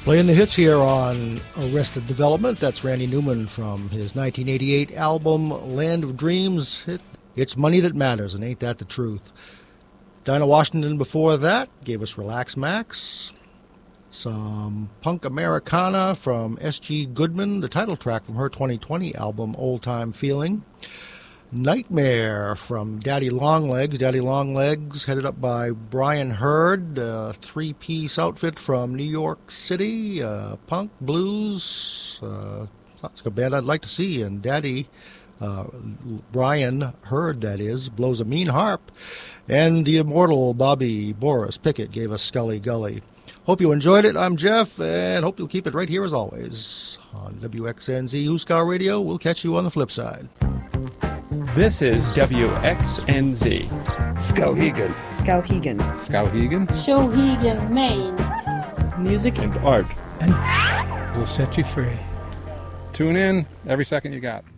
Playing the hits here on Arrested Development. That's Randy Newman from his 1988 album Land of Dreams. It's Money That Matters, and ain't that the truth? Dinah Washington before that gave us Relax Max. Some punk Americana from S.G. Goodman, the title track from her 2020 album Old Time Feeling. Nightmare from Daddy Longlegs. Daddy Longlegs, headed up by Brian Hurd, a three-piece outfit from New York City, punk, blues. That's a band I'd like to see. And Daddy, Brian Hurd, that is, blows a mean harp. And the immortal Bobby Boris Pickett gave us Scully Gully. Hope you enjoyed it. I'm Jeff, and hope you'll keep it right here as always on WXNZ Huskar Radio. We'll catch you on the flip side. This is WXNZ. Skowhegan. Skowhegan. Skowhegan. Skowhegan, Maine. Music and art. And we'll set you free. Tune in every second you got.